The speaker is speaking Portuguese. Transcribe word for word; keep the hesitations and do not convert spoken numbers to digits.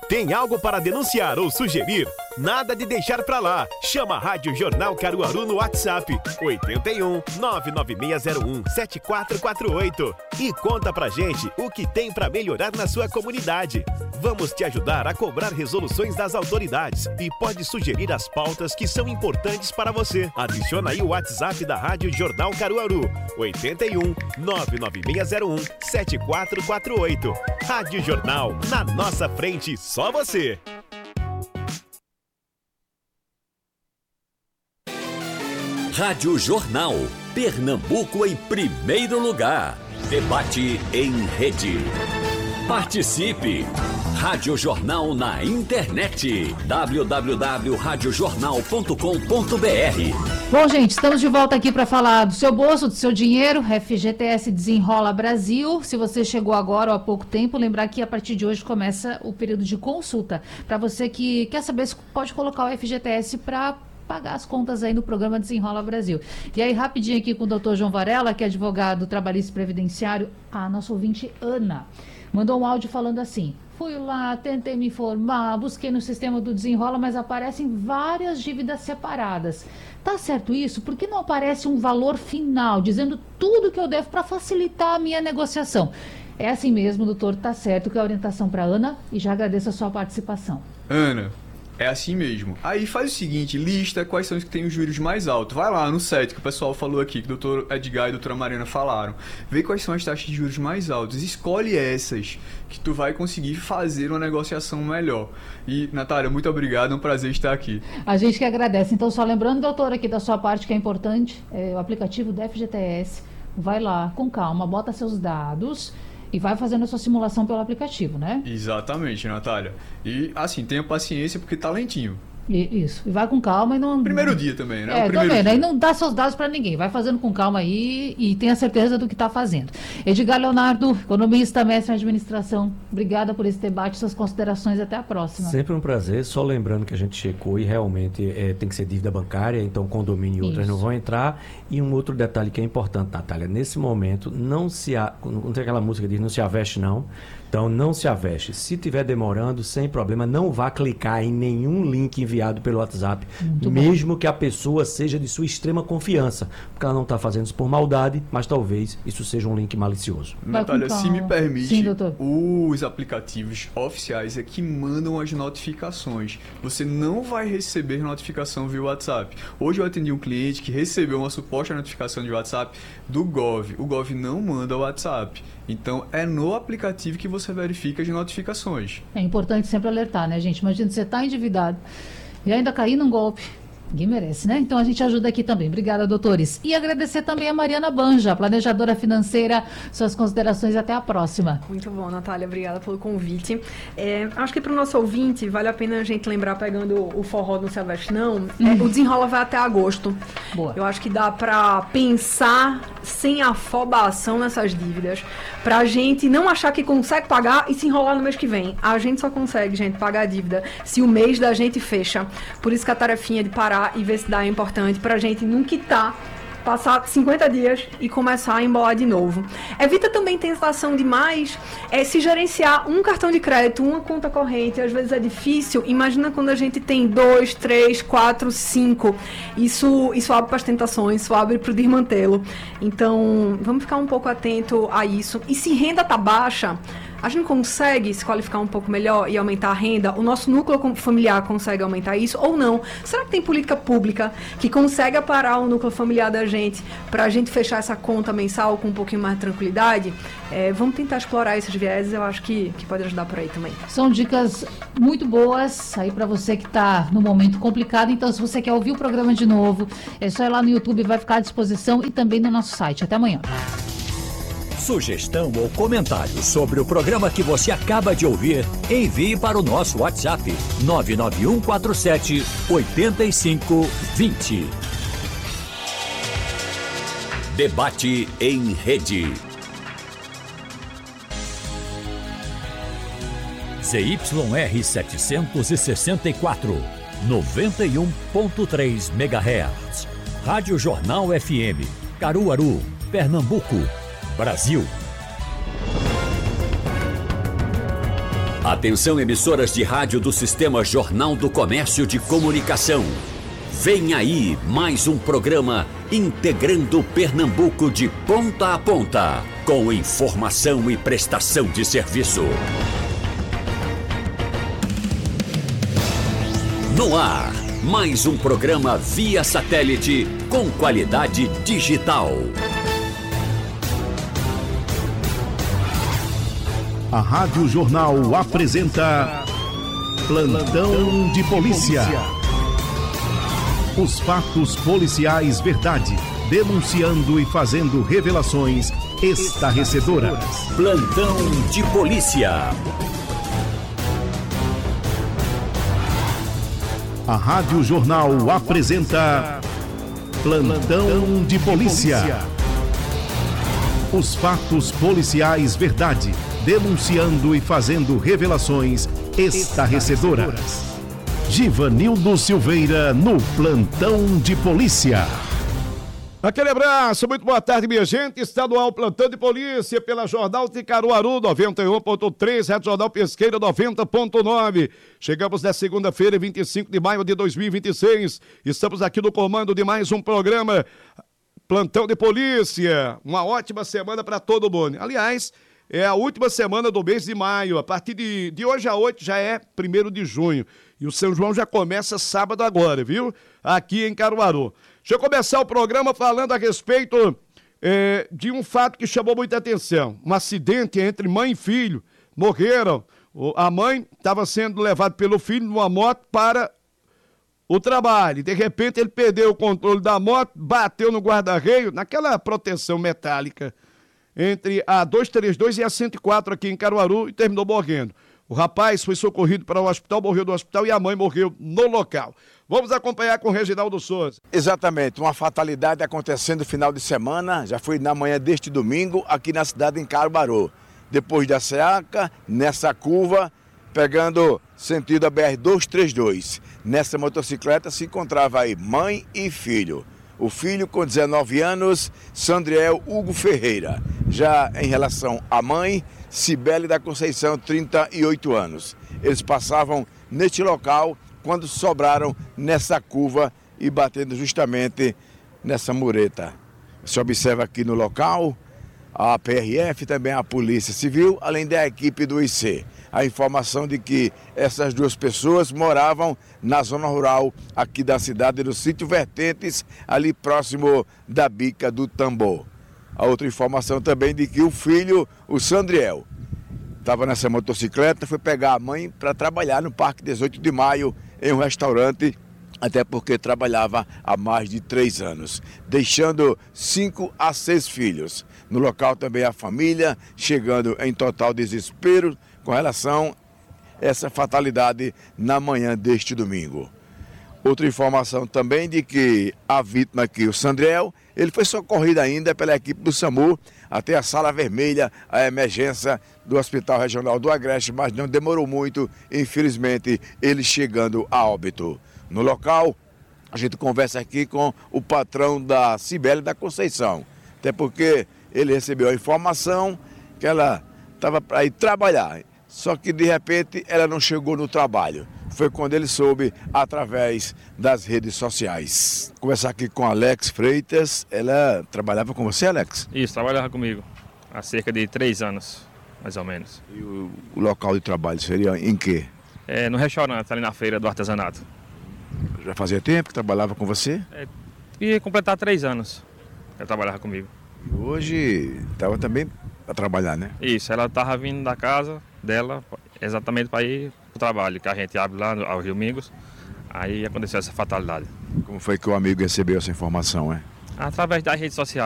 Tem algo para denunciar ou sugerir? Nada de deixar pra lá. Chama a Rádio Jornal Caruaru no WhatsApp oito um nove nove seis zero um sete quatro quatro oito e conta pra gente o que tem pra melhorar na sua comunidade. Vamos te ajudar a cobrar resoluções das autoridades e pode sugerir as pautas que são importantes para você. Adiciona aí o WhatsApp da Rádio Jornal Caruaru oito um nove nove seis zero um sete quatro quatro oito. Rádio Jornal, na nossa frente, só você. Rádio Jornal, Pernambuco em primeiro lugar. Debate em rede. Participe! Rádio Jornal na internet. w w w ponto rádio jornal ponto com ponto b r. Bom, gente, estamos de volta aqui para falar do seu bolso, do seu dinheiro. F G T S Desenrola Brasil. Se você chegou agora ou há pouco tempo, lembrar que a partir de hoje começa o período de consulta. Para você que quer saber se pode colocar o F G T S para pagar as contas aí no programa Desenrola Brasil. E aí, rapidinho aqui com o doutor João Varela, que é advogado trabalhista e previdenciário, a nossa ouvinte Ana mandou um áudio falando assim: fui lá, tentei me informar, busquei no sistema do Desenrola, mas aparecem várias dívidas separadas. Tá certo isso? Por que não aparece um valor final, dizendo tudo que eu devo para facilitar a minha negociação? É assim mesmo, doutor, tá certo, que é a orientação para Ana, e já agradeço a sua participação. Ana, é assim mesmo. Aí faz o seguinte, lista quais são os que têm os juros mais altos. Vai lá no site que o pessoal falou aqui, que o doutor Edgar e a doutora Mariana falaram. Vê quais são as taxas de juros mais altas. Escolhe essas que tu vai conseguir fazer uma negociação melhor. E, Natália, muito obrigado, é um prazer estar aqui. A gente que agradece. Então, só lembrando, doutor, aqui da sua parte que é importante, é o aplicativo do F G T S. Vai lá, com calma, bota seus dados e vai fazendo a sua simulação pelo aplicativo, né? Exatamente, Natália. E, assim, tenha paciência porque tá lentinho. E, isso. E vai com calma e não... Primeiro dia também, né? É, o primeiro também, dia. né? E não dá seus dados para ninguém. Vai fazendo com calma aí e tenha certeza do que está fazendo. Edgar Leonardo, economista, mestre em administração. Obrigada por esse debate, suas considerações. Até a próxima. Sempre um prazer. Só lembrando que a gente checou e realmente é, tem que ser dívida bancária, então condomínio e outras Isso. não vão entrar. E um outro detalhe que é importante, Natália, nesse momento, não se a, não tem aquela música que diz não se aveste não. Então, não se aveste. Se estiver demorando, sem problema, não vá clicar em nenhum link enviado pelo WhatsApp, Muito mesmo bom. que a pessoa seja de sua extrema confiança, porque ela não está fazendo isso por maldade, mas talvez isso seja um link malicioso. Natália, se me permite, Sim, doutor. os aplicativos oficiais é que mandam as notificações. Você não vai receber notificação via WhatsApp. Hoje eu atendi um cliente que recebeu uma suposta notificação de WhatsApp do Gov. O Gov não manda o WhatsApp. Então, é no aplicativo que você verifica as notificações. É importante sempre alertar, né, gente? Imagina, você está endividado e ainda cair num golpe. Ninguém merece, né? Então a gente ajuda aqui também. Obrigada, doutores. E agradecer também a Mariana Banja, planejadora financeira. Suas considerações, até a próxima. Muito bom, Natália. Obrigada pelo convite. É, acho que para o nosso ouvinte, vale a pena a gente lembrar, pegando o forró do Silvestre, não, hum. é, o Desenrola vai até agosto. Boa. Eu acho que dá para pensar sem afobação nessas dívidas, para a gente não achar que consegue pagar e se enrolar no mês que vem. A gente só consegue, gente, pagar a dívida se o mês da gente fecha. Por isso que a tarefinha de parar e ver se dá é importante pra gente não quitar, passar cinquenta dias e começar a embolar de novo. Evita também tentação demais é, se gerenciar um cartão de crédito, uma conta corrente, às vezes é difícil. Imagina quando a gente tem dois, três, quatro, cinco. Isso, isso abre para as tentações, isso abre para o desmantelo. Então, vamos ficar um pouco atento a isso. E se renda tá baixa, a gente consegue se qualificar um pouco melhor e aumentar a renda? O nosso núcleo familiar consegue aumentar isso ou não? Será que tem política pública que consegue aparar o núcleo familiar da gente para a gente fechar essa conta mensal com um pouquinho mais de tranquilidade? É, vamos tentar explorar esses vieses, eu acho que, que pode ajudar por aí também. São dicas muito boas aí para você que está no momento complicado. Então, se você quer ouvir o programa de novo, é só ir lá no YouTube, vai ficar à disposição, e também no nosso site. Até amanhã. Sugestão ou comentário sobre o programa que você acaba de ouvir, envie para o nosso WhatsApp nove nove um quatro sete oito cinco dois zero. Debate em rede. Z Y R setecentos e sessenta e quatro, noventa e um ponto três megahertz. Rádio Jornal F M, Caruaru, Pernambuco, Brasil. Atenção, emissoras de rádio do Sistema Jornal do Comércio de Comunicação. Vem aí mais um programa integrando Pernambuco de ponta a ponta, com informação e prestação de serviço. No ar, mais um programa via satélite com qualidade digital. A Rádio Jornal apresenta Plantão de Polícia. Os fatos policiais verdade, denunciando e fazendo revelações estarrecedoras. Plantão de Polícia. A Rádio Jornal apresenta Plantão de Polícia. Os fatos policiais verdade, denunciando e fazendo revelações estarrecedoras. Givanildo Silveira no Plantão de Polícia. Aquele abraço, muito boa tarde, minha gente. Estadual Plantão de Polícia pela Jornal de Caruaru noventa e um ponto três, Rádio Jornal Pesqueira noventa ponto nove. Chegamos na segunda-feira, vinte e cinco de maio de dois mil e vinte e seis. Estamos aqui no comando de mais um programa Plantão de Polícia. Uma ótima semana para todo mundo. Aliás, é a última semana do mês de maio. A partir de, de hoje a oito já é primeiro de junho. E o São João já começa sábado agora, viu? Aqui em Caruaru. Deixa eu começar o programa falando a respeito é, de um fato que chamou muita atenção. Um acidente entre mãe e filho. Morreram. A mãe estava sendo levada pelo filho numa moto para o trabalho. De repente ele perdeu o controle da moto, bateu no guarda-reio, naquela proteção metálica entre a duzentos e trinta e dois e a cento e quatro aqui em Caruaru e terminou morrendo. O rapaz foi socorrido para o hospital, morreu no hospital e a mãe morreu no local. Vamos acompanhar com o Reginaldo Souza. Exatamente, uma fatalidade acontecendo no final de semana, já foi na manhã deste domingo, aqui na cidade de Caruaru. Depois da Seaca, nessa curva, pegando sentido a B R duzentos e trinta e dois. Nessa motocicleta se encontrava aí mãe e filho. O filho com dezenove anos, Sandriel Hugo Ferreira. Já em relação à mãe, Cibele da Conceição, trinta e oito anos. Eles passavam neste local quando sobraram nessa curva e batendo justamente nessa mureta. Você observa aqui no local a P R F, também a Polícia Civil, além da equipe do I C. A informação de que essas duas pessoas moravam na zona rural aqui da cidade, no sítio Vertentes, ali próximo da Bica do Tambor. A outra informação também de que o filho, o Sandriel, estava nessa motocicleta, foi pegar a mãe para trabalhar no Parque dezoito de maio, em um restaurante, até porque trabalhava há mais de três anos, deixando cinco a seis filhos. No local também a família, chegando em total desespero com relação a essa fatalidade na manhã deste domingo. Outra informação também de que a vítima aqui, o Sandriel, ele foi socorrido ainda pela equipe do SAMU até a Sala Vermelha, a emergência do Hospital Regional do Agreste, mas não demorou muito, infelizmente, ele chegando a óbito. No local, a gente conversa aqui com o patrão da Cibele da Conceição, até porque ele recebeu a informação que ela estava para ir trabalhar, só que de repente ela não chegou no trabalho. Foi quando ele soube através das redes sociais. Vou conversar aqui com a Alex Freitas. Ela trabalhava com você, Alex? Isso, trabalhava comigo há cerca de três anos, mais ou menos. E o, o local de trabalho seria em quê? É, no restaurante, ali na feira do artesanato. Já fazia tempo que trabalhava com você? É, ia completar três anos. Ela trabalhava comigo. E hoje estava também para trabalhar, né? Isso, ela estava vindo da casa dela exatamente para ir para o trabalho, que a gente abre lá aos domingos. Aí aconteceu essa fatalidade. Como foi que o amigo recebeu essa informação, é? Através das redes sociais.